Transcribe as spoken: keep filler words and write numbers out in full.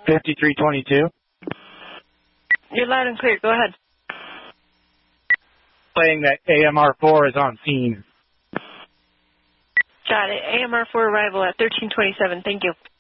fifty-three twenty-two. You're loud and clear. Go ahead. Saying that A M R four is on scene. Got it. A M R four arrival at thirteen twenty-seven. Thank you.